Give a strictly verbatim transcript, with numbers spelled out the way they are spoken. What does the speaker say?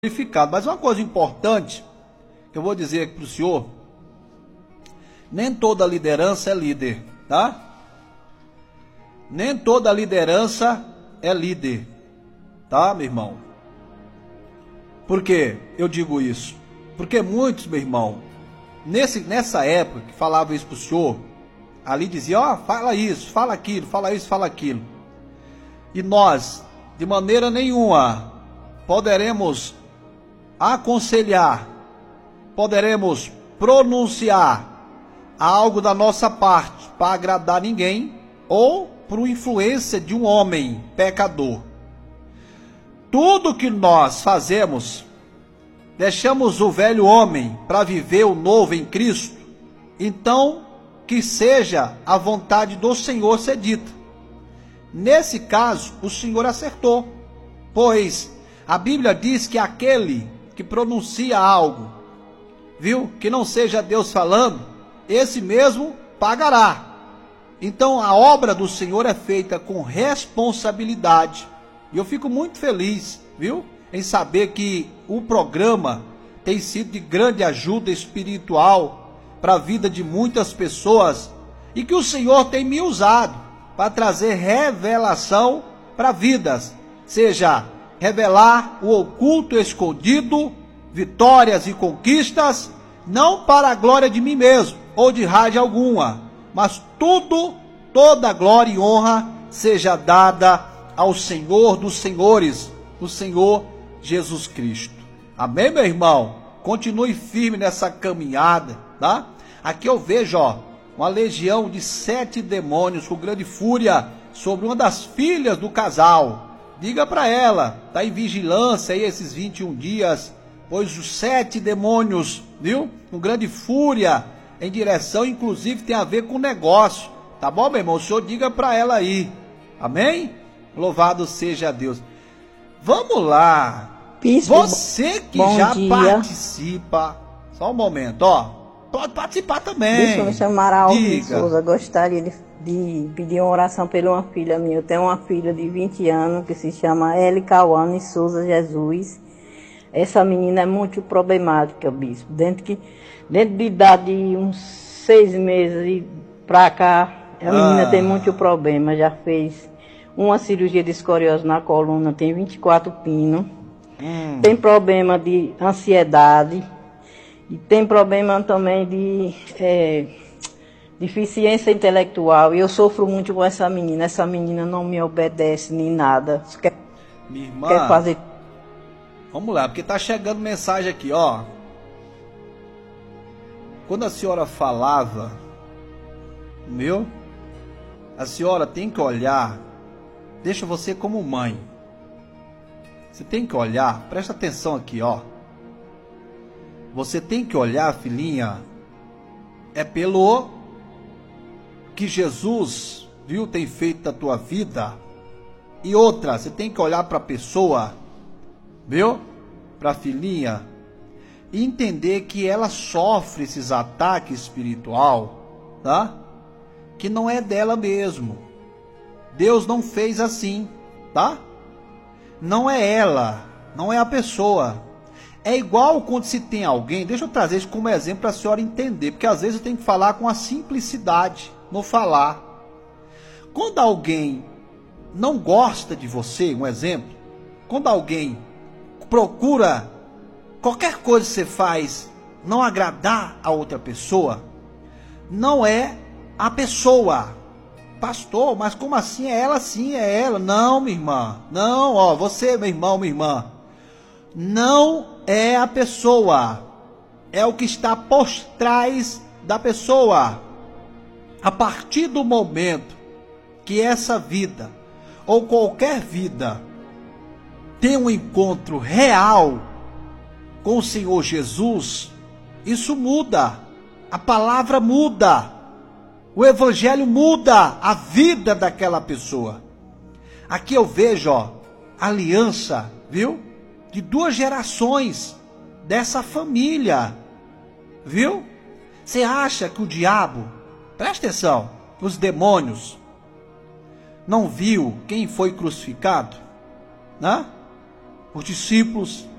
glorificado. Mas uma coisa importante que eu vou dizer aqui para o senhor: nem toda liderança é líder, tá? Nem toda liderança é líder, tá, meu irmão? Por que eu digo isso? Porque muitos, meu irmão, nesse, nessa época que falava isso para o senhor, ali dizia, ó, oh, fala isso, fala aquilo, fala isso, fala aquilo. E nós, de maneira nenhuma, poderemos aconselhar, poderemos pronunciar algo da nossa parte para agradar ninguém ou por influência de um homem pecador. Tudo que nós fazemos, deixamos o velho homem para viver o novo em Cristo, então que seja a vontade do Senhor ser dita. Nesse caso, o Senhor acertou, pois a Bíblia diz que aquele que pronuncia algo, viu, que não seja Deus falando, esse mesmo pagará. Então a obra do Senhor é feita com responsabilidade. E eu fico muito feliz, viu, em saber que o programa tem sido de grande ajuda espiritual para a vida de muitas pessoas e que o Senhor tem me usado para trazer revelação para vidas, seja revelar o oculto escondido, vitórias e conquistas, não para a glória de mim mesmo ou de rádio alguma, mas tudo, toda a glória e honra seja dada ao Senhor dos senhores, o Senhor Jesus Cristo. Amém, meu irmão? Continue firme nessa caminhada, tá? Aqui eu vejo, ó, uma legião de sete demônios com grande fúria sobre uma das filhas do casal. Diga para ela, tá em vigilância aí esses vinte e um dias, pois os sete demônios, viu, com grande fúria em direção, inclusive tem a ver com negócio, tá bom, meu irmão? O senhor diga para ela aí, amém? Louvado seja Deus. Vamos lá. Bispo, você que já dia. participa, só um momento, ó, pode participar também. Bispo, me chamaram Alves Diga. Souza, gostaria de, de pedir uma oração pela uma filha minha. Eu tenho uma filha de vinte anos que se chama Eli Cauane Souza Jesus. Essa menina é muito problemática, bispo. Dentro, que, dentro de idade de uns seis meses e pra cá, a menina Ah. tem muito problema. Já fez uma cirurgia de escoliose na coluna, tem vinte e quatro pinos. Hum. Tem problema de ansiedade. E tem problema também de é, deficiência intelectual. E eu sofro muito com essa menina. Essa menina não me obedece nem nada. Quer, Minha irmã, quer fazer... vamos lá, porque tá chegando mensagem aqui, ó. Quando a senhora falava, meu, a senhora tem que olhar, deixa você como mãe. Você tem que olhar, presta atenção aqui, ó. Você tem que olhar, filhinha, é pelo que Jesus, viu, tem feito da tua vida. E outra, você tem que olhar para a pessoa, viu, para a filhinha, e entender que ela sofre esses ataques espiritual, tá? Que não é dela mesmo. Deus não fez assim, tá? Não é ela, não é a pessoa. É igual quando se tem alguém, deixa eu trazer isso como exemplo para a senhora entender, porque às vezes eu tenho que falar com a simplicidade no falar. Quando alguém não gosta de você, um exemplo, quando alguém procura qualquer coisa que você faz não agradar a outra pessoa, não é a pessoa. Pastor, mas como assim? É ela sim, é ela. Não, minha irmã. Não, ó, você, meu irmão, minha irmã. Não é a pessoa. É o que está por trás da pessoa. A partir do momento que essa vida, ou qualquer vida, tem um encontro real com o Senhor Jesus, isso muda. A palavra muda. O evangelho muda a vida daquela pessoa. Aqui eu vejo, ó, aliança, viu? De duas gerações dessa família, viu? Você acha que o diabo, presta atenção, os demônios, não viu quem foi crucificado, né? Os discípulos